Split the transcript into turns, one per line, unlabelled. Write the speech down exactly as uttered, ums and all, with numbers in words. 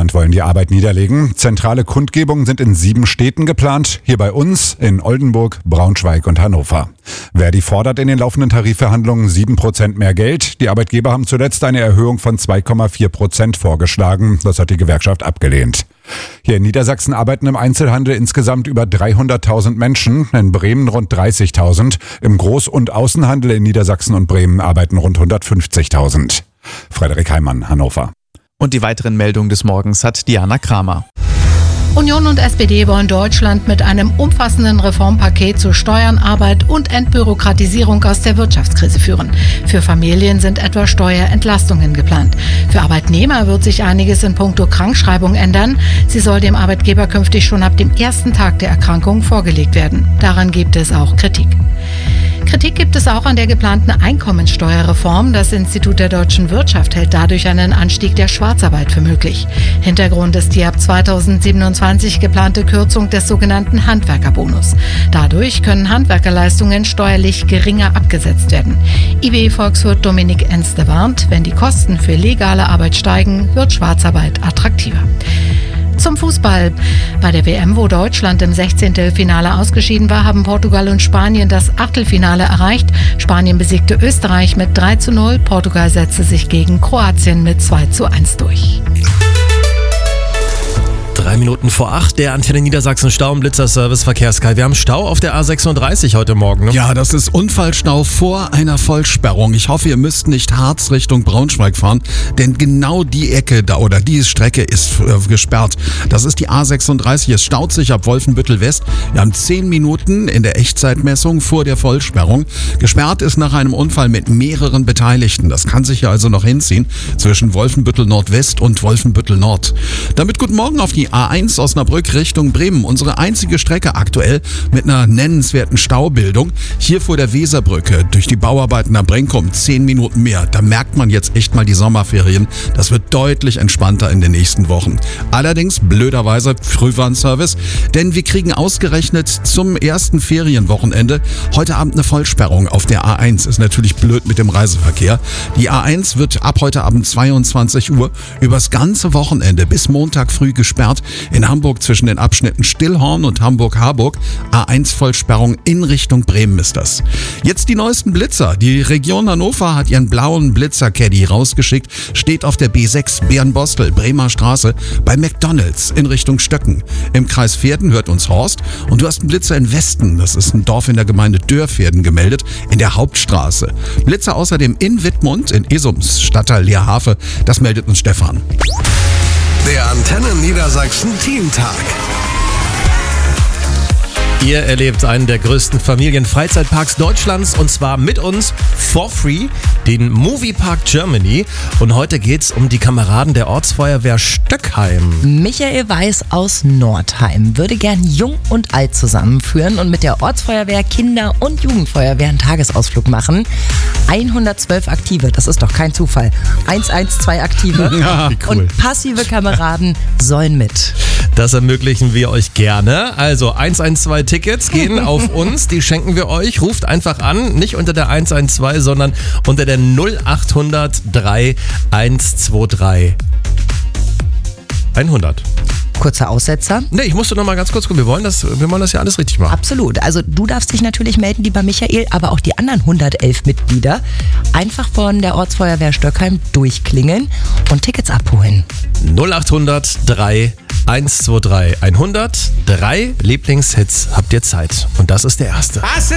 Deutschland wollen die Arbeit niederlegen. Zentrale Kundgebungen sind in sieben Städten geplant. Hier bei uns in Oldenburg, Braunschweig und Hannover. Verdi fordert in den laufenden Tarifverhandlungen sieben Prozent mehr Geld. Die Arbeitgeber haben zuletzt eine Erhöhung von zwei Komma vier Prozent vorgeschlagen. Das hat die Gewerkschaft abgelehnt. Hier in Niedersachsen arbeiten im Einzelhandel insgesamt über dreihunderttausend Menschen, in Bremen rund dreißigtausend. Im Groß- und Außenhandel in Niedersachsen und Bremen arbeiten rund hundertfünfzigtausend. Frederik Heimann, Hannover.
Und die weiteren Meldungen des Morgens hat Diana Kramer.
Union und S P D wollen Deutschland mit einem umfassenden Reformpaket zu Steuern, Arbeit und Entbürokratisierung aus der Wirtschaftskrise führen. Für Familien sind etwa Steuerentlastungen geplant. Für Arbeitnehmer wird sich einiges in puncto Krankschreibung ändern. Sie soll dem Arbeitgeber künftig schon ab dem ersten Tag der Erkrankung vorgelegt werden. Daran gibt es auch Kritik. Kritik gibt es auch an der geplanten Einkommensteuerreform. Das Institut der deutschen Wirtschaft hält dadurch einen Anstieg der Schwarzarbeit für möglich. Hintergrund ist die ab zweitausendsiebenundzwanzig geplante Kürzung des sogenannten Handwerkerbonus. Dadurch können Handwerkerleistungen steuerlich geringer abgesetzt werden. I W E-Volkswirt Dominik Enste warnt, wenn die Kosten für legale Arbeit steigen, wird Schwarzarbeit attraktiver. Zum Fußball. Bei der W M, wo Deutschland im Sechzehntelfinale ausgeschieden war, haben Portugal und Spanien das Achtelfinale erreicht. Spanien besiegte Österreich mit drei zu null. Portugal setzte sich gegen Kroatien mit zwei zu eins durch.
Drei Minuten vor acht, der Antenne Niedersachsen Stau- und Blitzer-Service Verkehrssky. Wir haben Stau auf der A sechsunddreißig heute Morgen. Ne?
Ja, das ist Unfallstau vor einer Vollsperrung. Ich hoffe, ihr müsst nicht Harz Richtung Braunschweig fahren, denn genau die Ecke da oder die Strecke ist äh, gesperrt. Das ist die A sechsunddreißig. Es staut sich ab Wolfenbüttel West. Wir haben zehn Minuten in der Echtzeitmessung vor der Vollsperrung. Gesperrt ist nach einem Unfall mit mehreren Beteiligten. Das kann sich ja also noch hinziehen zwischen Wolfenbüttel Nordwest und Wolfenbüttel Nord. Damit guten Morgen auf die A eins Osnabrück Richtung Bremen. Unsere einzige Strecke aktuell mit einer nennenswerten Staubildung. Hier vor der Weserbrücke durch die Bauarbeiten am Brenkum zehn Minuten mehr. Da merkt man jetzt echt mal die Sommerferien. Das wird deutlich entspannter in den nächsten Wochen. Allerdings blöderweise Frühwarnservice, denn wir kriegen ausgerechnet zum ersten Ferienwochenende heute Abend eine Vollsperrung auf der A eins. Ist natürlich blöd mit dem Reiseverkehr. Die A eins wird ab heute Abend zweiundzwanzig Uhr übers ganze Wochenende bis Montag früh gesperrt. In Hamburg zwischen den Abschnitten Stillhorn und Hamburg-Harburg. A eins Vollsperrung in Richtung Bremen ist das. Jetzt die neuesten Blitzer. Die Region Hannover hat ihren blauen Blitzer-Caddy rausgeschickt. Steht auf der B sechs Bärenbostel, Bremer Straße, bei McDonalds in Richtung Stöcken. Im Kreis Verden hört uns Horst. Und du hast einen Blitzer in Westen. Das ist ein Dorf in der Gemeinde Dörverden gemeldet, in der Hauptstraße. Blitzer außerdem in Wittmund, in Esums, Stadtteil Leerhafe. Das meldet uns Stefan.
Der Antenne Niedersachsen Teamtag.
Ihr erlebt einen der größten Familienfreizeitparks Deutschlands und zwar mit uns for free, den Moviepark Germany. Und heute geht's um die Kameraden der Ortsfeuerwehr Stöckheim.
Michael Weiß aus Nordheim würde gern Jung und Alt zusammenführen und mit der Ortsfeuerwehr, Kinder- und Jugendfeuerwehr einen Tagesausflug machen. hundertzwölf Aktive, das ist doch kein Zufall. hundertzwölf Aktive
Ja, wie cool.
Und passive Kameraden sollen mit.
Das ermöglichen wir euch gerne. Also hundertzwölf Tickets gehen auf uns, die schenken wir euch. Ruft einfach an, nicht unter der hundertzwölf, sondern unter der null achthundert drei hundertzweiundzwanzig. hundert.
Kurzer Aussetzer.
Nee, ich musste noch mal ganz kurz gucken. Wir wollen das, wir wollen das ja alles richtig machen.
Absolut. Also du darfst dich natürlich melden, lieber Michael, aber auch die anderen hundertelf Mitglieder einfach von der Ortsfeuerwehr Stöckheim durchklingeln und Tickets abholen.
null achthundert drei hundertzweiundzwanzig hundert. Drei Lieblingshits habt ihr Zeit. Und das ist der erste.